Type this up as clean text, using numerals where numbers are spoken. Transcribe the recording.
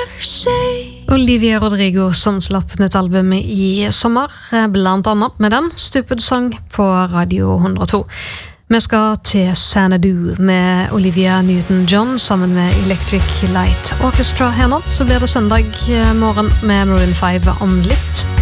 Olivia Rodrigo som slapp nytt album i sommer, blant annet med den Stupid Song på Radio 102. Vi skal til Xanadu med Olivia Newton-John sammen med Electric Light Orchestra her nå. Så blir det søndag morgen med Maroon 5 om litt.